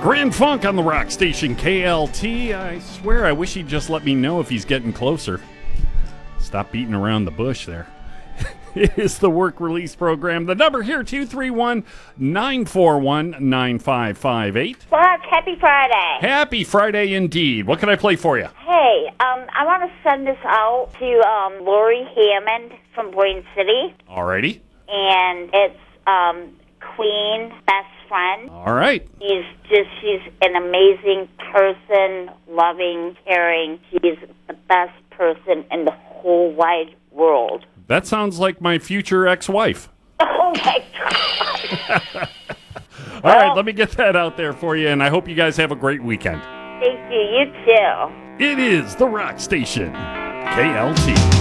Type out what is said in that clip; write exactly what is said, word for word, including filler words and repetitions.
Grand Funk on the rock station K L T. I swear I wish he'd just let me know if he's getting closer. Stop beating around the bush there. It is the work release program. The number here, two three one, nine four one, nine five five eight. Well, happy Friday. Happy Friday indeed. What can I play for you? Hey, um, I want to send this out to um, Lori Hammond from Boyne City. Alrighty. And it's um, Queen, best friend. All right. She's just, she's an amazing person, loving, caring. She's the best person in the whole wide world. That sounds like my future ex-wife. Oh, my God. All right, let me get that out there for you, and I hope you guys have a great weekend. Thank you. You too. It is the rock station, K L T.